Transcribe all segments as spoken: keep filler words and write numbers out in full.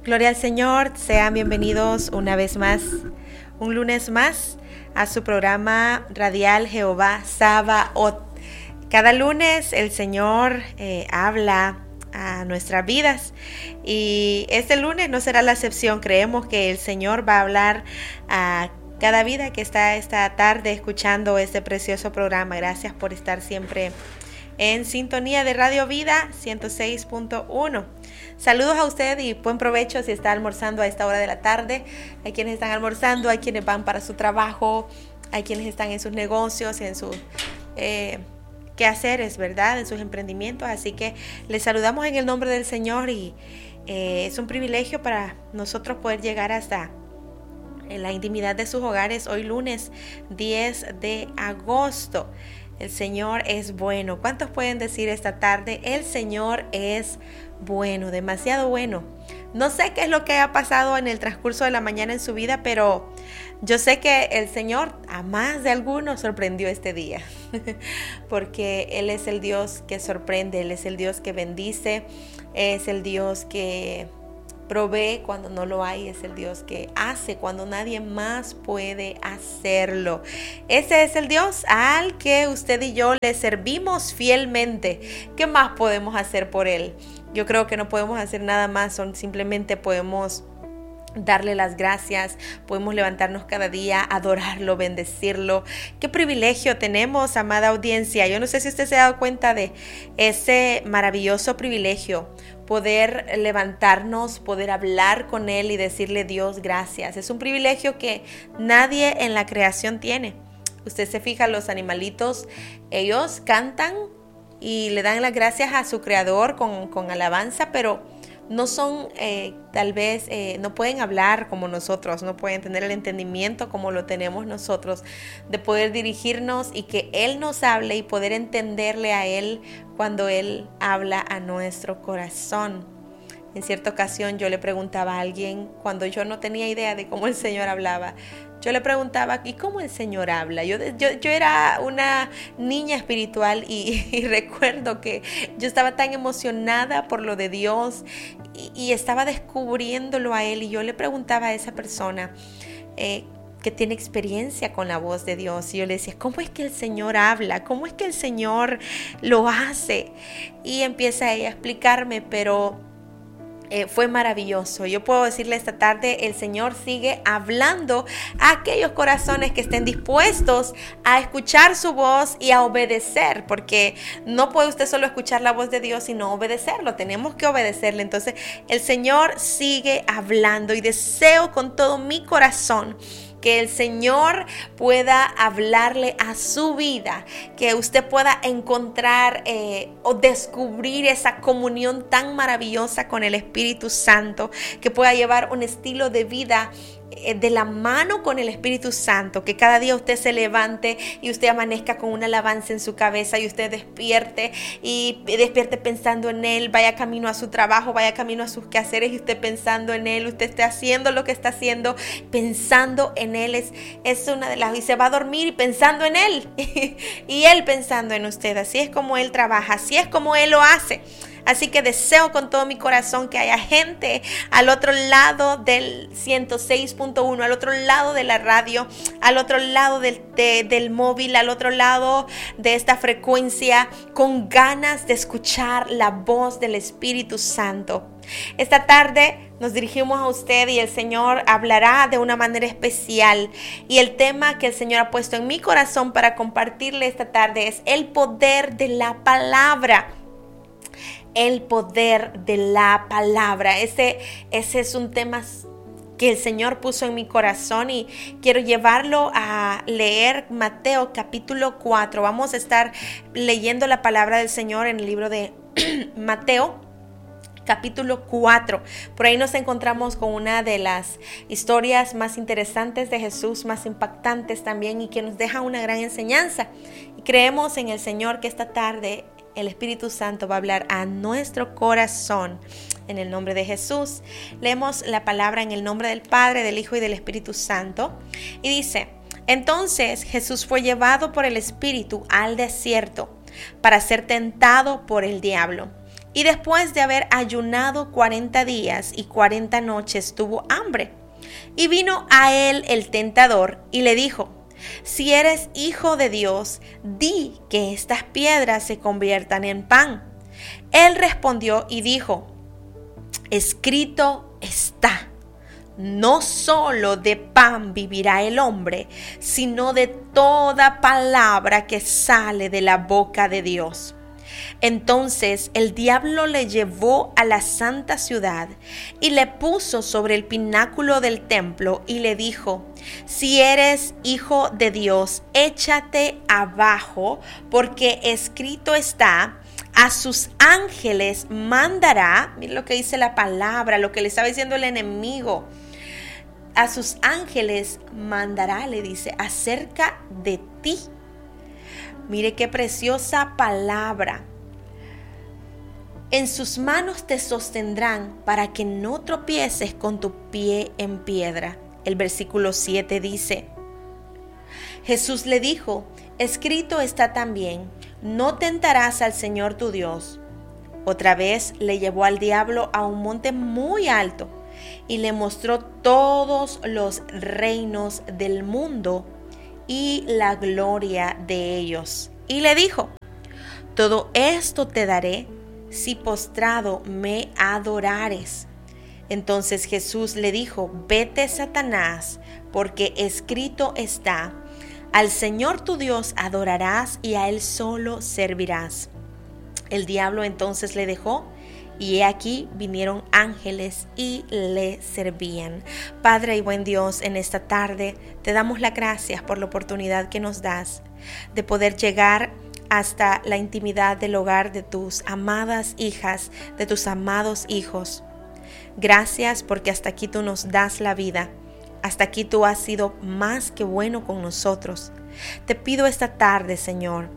Gloria al Señor, sean bienvenidos una vez más, un lunes más, a su programa radial Jehová Sabaoth. Cada lunes el Señor eh, habla a nuestras vidas y este lunes no será la excepción. Creemos que el Señor va a hablar a cada vida que está esta tarde escuchando este precioso programa. Gracias por estar siempre en sintonía de Radio Vida ciento seis punto uno. Saludos a usted y buen provecho si está almorzando a esta hora de la tarde. Hay quienes están almorzando, hay quienes van para su trabajo, hay quienes están en sus negocios, en sus eh, quehaceres, ¿verdad? En sus emprendimientos. Así que les saludamos en el nombre del Señor y eh, es un privilegio para nosotros poder llegar hasta en la intimidad de sus hogares hoy lunes diez de agosto. El Señor es bueno. ¿Cuántos pueden decir esta tarde? El Señor es bueno, demasiado bueno. No sé qué es lo que ha pasado en el transcurso de la mañana en su vida, pero yo sé que el Señor a más de algunos sorprendió este día. Porque Él es el Dios que sorprende, Él es el Dios que bendice, es el Dios que provee cuando no lo hay, es el Dios que hace cuando nadie más puede hacerlo. Ese es el Dios al que usted y yo le servimos fielmente. ¿Qué más podemos hacer por Él? Yo creo que no podemos hacer nada más, son simplemente podemos darle las gracias, podemos levantarnos cada día, adorarlo, bendecirlo. Qué privilegio tenemos, amada audiencia. Yo no sé si usted se ha dado cuenta de ese maravilloso privilegio, poder levantarnos, poder hablar con Él y decirle Dios gracias. Es un privilegio que nadie en la creación tiene. Usted se fija, los animalitos, ellos cantan y le dan las gracias a su creador con, con alabanza, pero no son, eh, tal vez, eh, no pueden hablar como nosotros, no pueden tener el entendimiento como lo tenemos nosotros, de poder dirigirnos y que Él nos hable y poder entenderle a Él cuando Él habla a nuestro corazón. En cierta ocasión yo le preguntaba a alguien, cuando yo no tenía idea de cómo el Señor hablaba, yo le preguntaba, ¿y cómo el Señor habla? Yo, yo, yo era una niña espiritual y, y recuerdo que yo estaba tan emocionada por lo de Dios y, y estaba descubriéndolo a Él. Y yo le preguntaba a esa persona eh, que tiene experiencia con la voz de Dios. Y yo le decía, ¿cómo es que el Señor habla? ¿Cómo es que el Señor lo hace? Y empieza ella a explicarme, pero Eh, fue maravilloso. Yo puedo decirle esta tarde, el Señor sigue hablando a aquellos corazones que estén dispuestos a escuchar su voz y a obedecer, porque no puede usted solo escuchar la voz de Dios y no obedecerlo, tenemos que obedecerle. Entonces el Señor sigue hablando y deseo con todo mi corazón que el Señor pueda hablarle a su vida, que usted pueda encontrar eh, o descubrir esa comunión tan maravillosa con el Espíritu Santo, que pueda llevar un estilo de vida de la mano con el Espíritu Santo, que cada día usted se levante y usted amanezca con una alabanza en su cabeza y usted despierte y despierte pensando en Él, vaya camino a su trabajo, vaya camino a sus quehaceres y usted pensando en Él, usted esté haciendo lo que está haciendo pensando en Él. Es, es una de las, y se va a dormir y pensando en Él y Él pensando en usted. Así es como Él trabaja, así es como Él lo hace. Así que deseo con todo mi corazón que haya gente al otro lado del ciento seis punto uno, al otro lado de la radio, al otro lado del, de, del móvil, al otro lado de esta frecuencia, con ganas de escuchar la voz del Espíritu Santo. Esta tarde nos dirigimos a usted y el Señor hablará de una manera especial. Y el tema que el Señor ha puesto en mi corazón para compartirle esta tarde es el poder de la palabra. El poder de la palabra. Ese, ese es un tema que el Señor puso en mi corazón y quiero llevarlo a leer Mateo capítulo cuatro. Vamos a estar leyendo la palabra del Señor en el libro de Mateo capítulo cuatro. Por ahí nos encontramos con una de las historias más interesantes de Jesús, más impactantes también y que nos deja una gran enseñanza. Y creemos en el Señor que esta tarde el Espíritu Santo va a hablar a nuestro corazón en el nombre de Jesús. Leemos la palabra en el nombre del Padre, del Hijo y del Espíritu Santo. Y dice, entonces Jesús fue llevado por el Espíritu al desierto para ser tentado por el diablo. y después de haber ayunado cuarenta días y cuarenta noches tuvo hambre. Y vino a él el tentador y le dijo: si eres hijo de Dios, di que estas piedras se conviertan en pan. Él respondió y dijo: escrito está, no solo de pan vivirá el hombre, sino de toda palabra que sale de la boca de Dios. Entonces el diablo le llevó a la santa ciudad y le puso sobre el pináculo del templo y le dijo: si eres hijo de Dios, échate abajo, porque escrito está: a sus ángeles mandará. Miren lo que dice la palabra, lo que le estaba diciendo el enemigo. A sus ángeles mandará, le dice, acerca de ti. Mire qué preciosa palabra. En sus manos te sostendrán para que no tropieces con tu pie en piedra. El versículo siete dice: Jesús le dijo: escrito está también, no tentarás al Señor tu Dios. Otra vez le llevó al diablo a un monte muy alto y le mostró todos los reinos del mundo y la gloria de ellos. Y le dijo: todo esto te daré si postrado me adorares. Entonces Jesús le dijo: vete, Satanás, porque escrito está: al Señor tu Dios adorarás y a Él solo servirás. El diablo entonces le dejó, y he aquí vinieron ángeles y le servían. Padre y buen Dios, en esta tarde te damos las gracias por la oportunidad que nos das de poder llegar hasta la intimidad del hogar de tus amadas hijas, de tus amados hijos. Gracias porque hasta aquí tú nos das la vida. Hasta aquí tú has sido más que bueno con nosotros. Te pido esta tarde, Señor,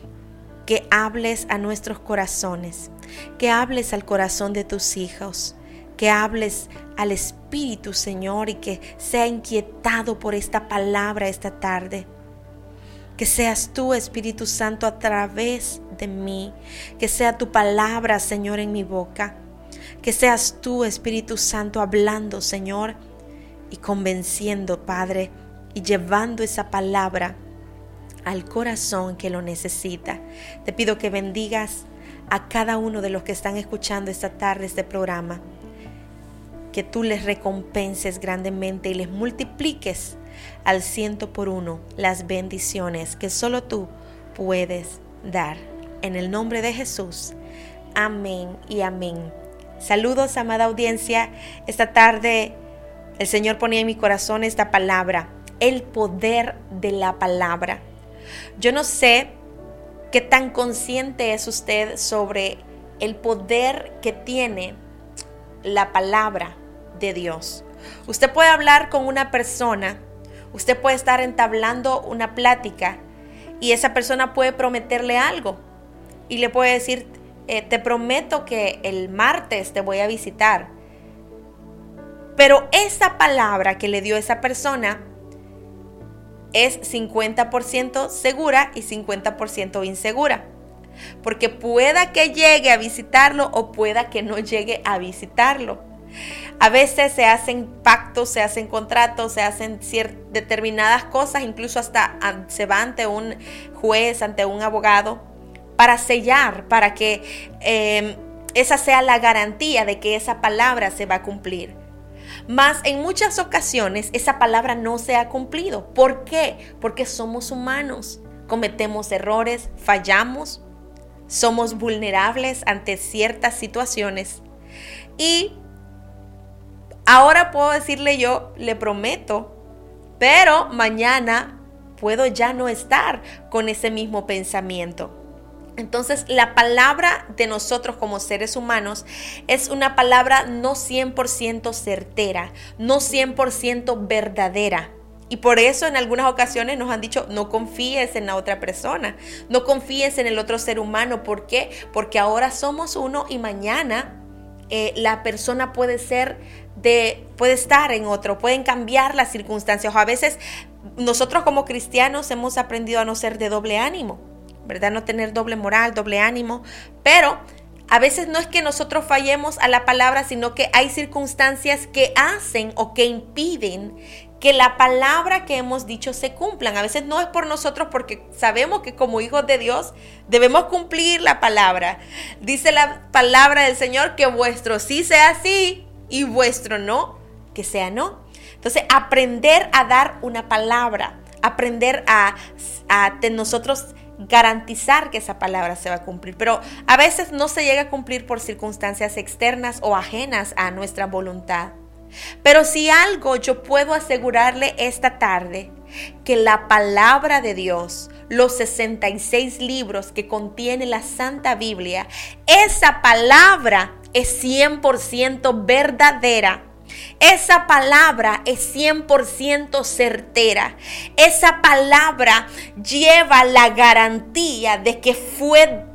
que hables a nuestros corazones, que hables al corazón de tus hijos, que hables al Espíritu, Señor, y que sea inquietado por esta palabra esta tarde. Que seas tú, Espíritu Santo, a través de mí. Que sea tu palabra, Señor, en mi boca. Que seas tú, Espíritu Santo, hablando, Señor, y convenciendo, Padre, y llevando esa palabra al corazón que lo necesita. Te pido que bendigas a cada uno de los que están escuchando esta tarde este programa. Que tú les recompenses grandemente y les multipliques al ciento por uno las bendiciones que solo tú puedes dar. En el nombre de Jesús. Amén y amén. Saludos, amada audiencia. Esta tarde el Señor ponía en mi corazón esta palabra: el poder de la palabra. Yo no sé qué tan consciente es usted sobre el poder que tiene la palabra de Dios. Usted puede hablar con una persona, usted puede estar entablando una plática y esa persona puede prometerle algo y le puede decir: eh, te prometo que el martes te voy a visitar. Pero esa palabra que le dio esa persona es cincuenta por ciento segura y cincuenta por ciento insegura. Porque pueda que llegue a visitarlo o pueda que no llegue a visitarlo. A veces se hacen pactos, se hacen contratos, se hacen determinadas cosas, incluso hasta se va ante un juez, ante un abogado, para sellar, para que eh, esa sea la garantía de que esa palabra se va a cumplir. Mas en muchas ocasiones esa palabra no se ha cumplido. ¿Por qué? Porque somos humanos, cometemos errores, fallamos, somos vulnerables ante ciertas situaciones. Y ahora puedo decirle yo, le prometo, pero mañana puedo ya no estar con ese mismo pensamiento. Entonces, la palabra de nosotros como seres humanos es una palabra no cien por ciento certera, no cien por ciento verdadera. Y por eso en algunas ocasiones nos han dicho: no confíes en la otra persona, no confíes en el otro ser humano. ¿Por qué? Porque ahora somos uno y mañana eh, la persona puede ser de, puede estar en otro, pueden cambiar las circunstancias. O a veces nosotros como cristianos hemos aprendido a no ser de doble ánimo, ¿verdad? No tener doble moral, doble ánimo, pero a veces no es que nosotros fallemos a la palabra, sino que hay circunstancias que hacen o que impiden que la palabra que hemos dicho se cumplan. A veces no es por nosotros, porque sabemos que como hijos de Dios debemos cumplir la palabra. Dice la palabra del Señor que vuestro sí sea sí y vuestro no, que sea no. Entonces, aprender a dar una palabra, aprender a, a de nosotros garantizar que esa palabra se va a cumplir. Pero a veces no se llega a cumplir por circunstancias externas o ajenas a nuestra voluntad. Pero si algo yo puedo asegurarle esta tarde, que la palabra de Dios, los sesenta y seis libros que contiene la Santa Biblia, esa palabra es cien por ciento verdadera. Esa palabra es cien por ciento certera. Esa palabra lleva la garantía de que fue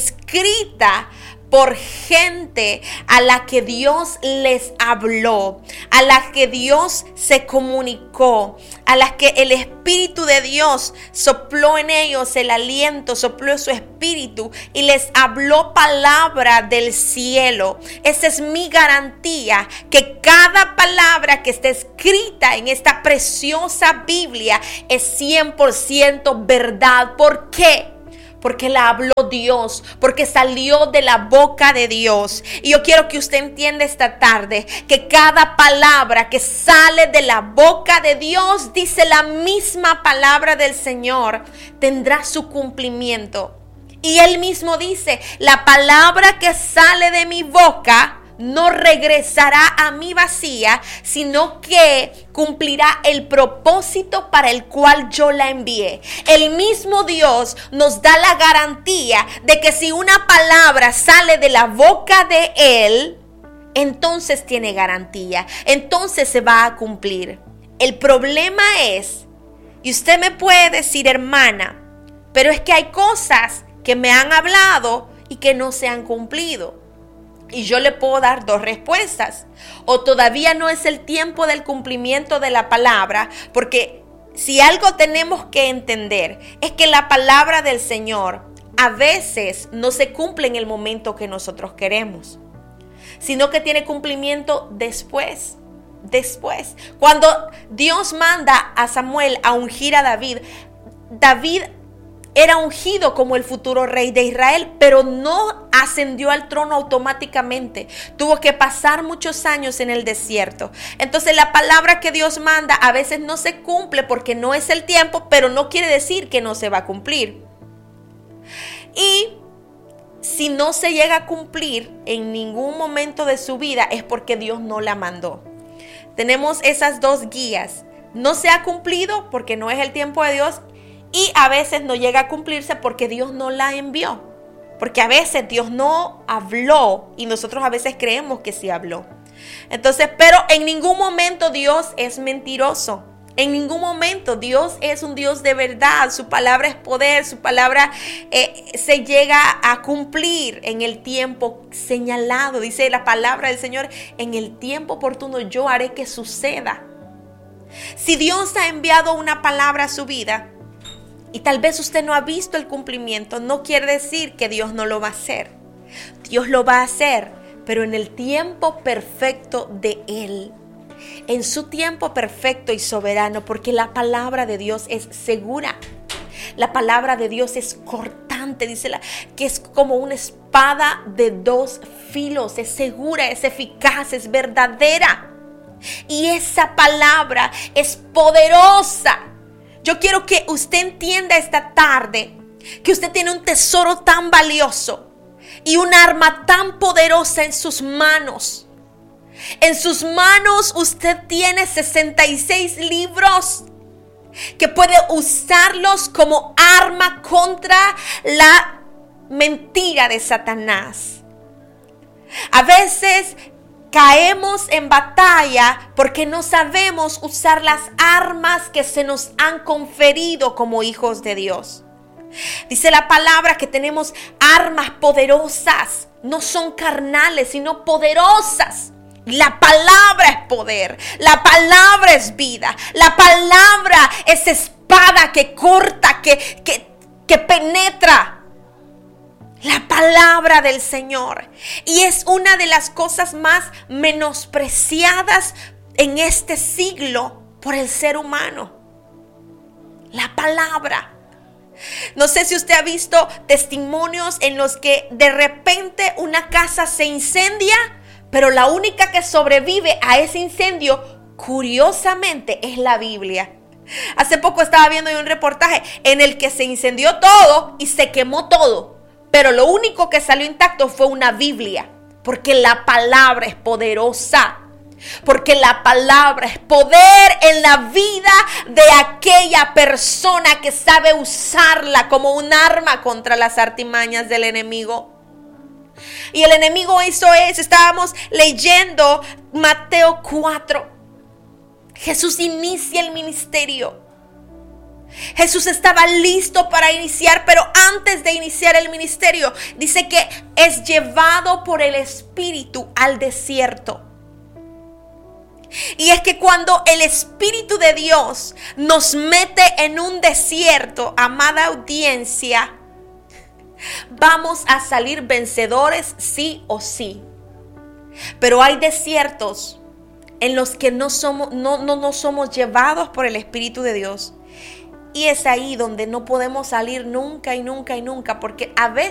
escrita por gente a la que Dios les habló, a la que Dios se comunicó, a las que el Espíritu de Dios sopló en ellos el aliento, sopló su espíritu y les habló palabra del cielo. Esa es mi garantía, que cada palabra que esté escrita en esta preciosa Biblia es cien por ciento verdad. ¿Por qué? Porque la habló Dios, porque salió de la boca de Dios. Y yo quiero que usted entienda esta tarde que cada palabra que sale de la boca de Dios, dice la misma palabra del Señor, tendrá su cumplimiento. Y Él mismo dice, la palabra que sale de mi boca no regresará a mí vacía, sino que cumplirá el propósito para el cual yo la envié. El mismo Dios nos da la garantía de que si una palabra sale de la boca de Él, entonces tiene garantía, entonces se va a cumplir. El problema es, y usted me puede decir, hermana, pero es que hay cosas que me han hablado y que no se han cumplido. Y yo le puedo dar dos respuestas. O todavía no es el tiempo del cumplimiento de la palabra, porque si algo tenemos que entender es que la palabra del Señor a veces no se cumple en el momento que nosotros queremos, sino que tiene cumplimiento después. Después, cuando Dios manda a Samuel a ungir a David, David era ungido como el futuro rey de Israel, pero no ascendió al trono automáticamente. Tuvo que pasar muchos años en el desierto. Entonces la palabra que Dios manda a veces no se cumple porque no es el tiempo, pero no quiere decir que no se va a cumplir. Y si no se llega a cumplir en ningún momento de su vida, es porque Dios no la mandó. Tenemos esas dos guías. No se ha cumplido porque no es el tiempo de Dios. Y a veces no llega a cumplirse porque Dios no la envió. Porque a veces Dios no habló y nosotros a veces creemos que sí habló. Entonces, pero en ningún momento Dios es mentiroso. En ningún momento Dios es un Dios de verdad. Su palabra es poder. Su palabra eh, se llega a cumplir en el tiempo señalado. Dice la palabra del Señor, en el tiempo oportuno yo haré que suceda. Si Dios ha enviado una palabra a su vida, y tal vez usted no ha visto el cumplimiento, no quiere decir que Dios no lo va a hacer. Dios lo va a hacer, pero en el tiempo perfecto de Él. En su tiempo perfecto y soberano, porque la palabra de Dios es segura. La palabra de Dios es cortante, dice la, que es como una espada de dos filos. Es segura, es eficaz, es verdadera. Y esa palabra es poderosa. Yo quiero que usted entienda esta tarde que usted tiene un tesoro tan valioso y un arma tan poderosa en sus manos. En sus manos usted tiene sesenta y seis libros que puede usarlos como arma contra la mentira de Satanás. A veces caemos en batalla porque no sabemos usar las armas que se nos han conferido como hijos de Dios. Dice la palabra que tenemos armas poderosas, no son carnales, sino poderosas. La palabra es poder, la palabra es vida, la palabra es espada que corta, que, que, que penetra. La palabra del Señor. Y es una de las cosas más menospreciadas en este siglo por el ser humano. La palabra. No sé si usted ha visto testimonios en los que de repente una casa se incendia, pero la única que sobrevive a ese incendio, curiosamente, es la Biblia. Hace poco estaba viendo un reportaje en el que se incendió todo y se quemó todo, pero lo único que salió intacto fue una Biblia, porque la palabra es poderosa. Porque la palabra es poder en la vida de aquella persona que sabe usarla como un arma contra las artimañas del enemigo. Y el enemigo hizo eso. Estábamos leyendo Mateo cuatro. Jesús inicia el ministerio. Jesús estaba listo para iniciar, pero antes de iniciar el ministerio, dice que es llevado por el Espíritu al desierto. Y es que cuando el Espíritu de Dios nos mete en un desierto, amada audiencia, vamos a salir vencedores sí o sí. Pero hay desiertos en los que no somos, no, no, no somos llevados por el Espíritu de Dios. Y es ahí donde no podemos salir nunca y nunca y nunca, porque a veces